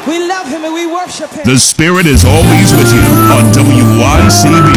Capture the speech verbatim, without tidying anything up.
We love him and we worship him. The Spirit is always with you on W Y C B.